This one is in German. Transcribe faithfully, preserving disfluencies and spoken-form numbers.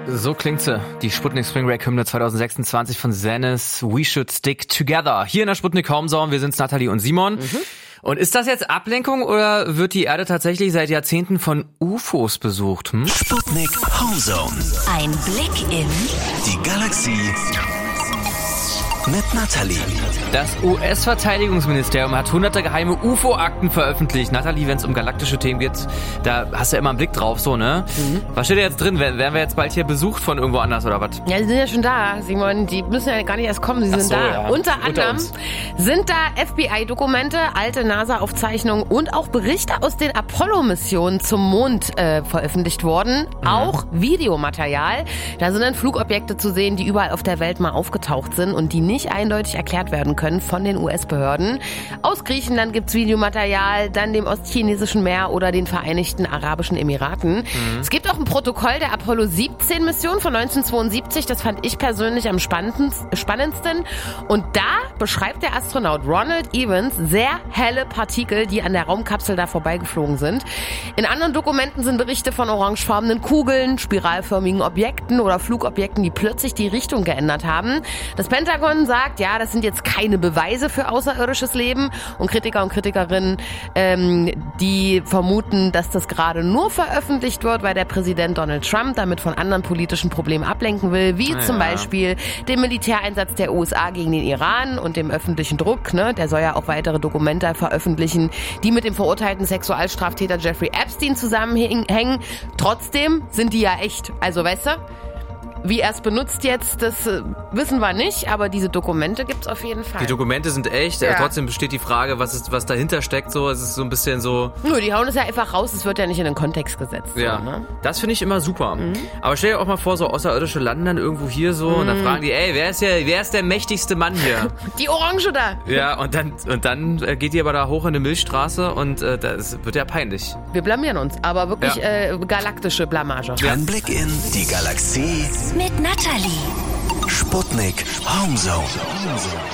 So klingt sie, die Sputnik Spring Break Hymne zwanzig sechsundzwanzig von Zenith, We Should Stick Together. Hier in der Sputnik Homezone, wir sind's Nathalie und Simon. Mhm. Und ist das jetzt Ablenkung oder wird die Erde tatsächlich seit Jahrzehnten von U F Os besucht? Hm? Sputnik Homezone. Ein Blick in die Galaxie mit Nathalie. Das U S-Verteidigungsministerium hat hunderte geheime U F O-Akten veröffentlicht. Nathalie, wenn es um galaktische Themen geht, da hast du ja immer einen Blick drauf, so, ne? Mhm. Was steht da jetzt drin? Werden wir jetzt bald hier besucht von irgendwo anders oder was? Ja, die sind ja schon da, Simon. Die müssen ja gar nicht erst kommen, sie sind so, da. Ja. Unter anderem sind da F B I-Dokumente, alte NASA-Aufzeichnungen und auch Berichte aus den Apollo-Missionen zum Mond äh, veröffentlicht worden. Mhm. Auch Videomaterial. Da sind dann Flugobjekte zu sehen, die überall auf der Welt mal aufgetaucht sind und die nicht eindeutig erklärt werden können von den U S-Behörden. Aus Griechenland gibt's Videomaterial, dann dem ostchinesischen Meer oder den Vereinigten Arabischen Emiraten. Mhm. Es gibt auch ein Protokoll der Apollo siebzehn Mission von neunzehnhundertzweiundsiebzig. Das fand ich persönlich am spannendsten. Und da beschreibt der Astronaut Ronald Evans sehr helle Partikel, die an der Raumkapsel da vorbeigeflogen sind. In anderen Dokumenten sind Berichte von orangefarbenen Kugeln, spiralförmigen Objekten oder Flugobjekten, die plötzlich die Richtung geändert haben. Das Pentagon sagt, ja, das sind jetzt keine Beweise für außerirdisches Leben, und Kritiker und Kritikerinnen, ähm, die vermuten, dass das gerade nur veröffentlicht wird, weil der Präsident Donald Trump damit von anderen politischen Problemen ablenken will, wie ah, zum ja. Beispiel dem Militäreinsatz der U S A gegen den Iran und dem öffentlichen Druck, ne? Der soll ja auch weitere Dokumente veröffentlichen, die mit dem verurteilten Sexualstraftäter Jeffrey Epstein zusammenhängen. Trotzdem sind die ja echt, also weißt du, wie er es benutzt jetzt, das äh, wissen wir nicht, aber diese Dokumente gibt's auf jeden Fall. Die Dokumente sind echt, ja. Trotzdem besteht die Frage, was ist, was dahinter steckt, so, es ist so ein bisschen so... Nur, die hauen es ja einfach raus, es wird ja nicht in den Kontext gesetzt. Ja, so, ne? Das finde ich immer super. Mhm. Aber stell dir auch mal vor, so Außerirdische landen dann irgendwo hier so, mhm. und dann fragen die, ey, wer ist, der, wer ist der mächtigste Mann hier? Die Orange da. Ja, und dann, und dann äh, geht die aber da hoch in eine Milchstraße und äh, das wird ja peinlich. Wir blamieren uns, aber wirklich ja. äh, galaktische Blamage. Ein Blick in die Galaxie mit Nathalie. Sputnik Homezone.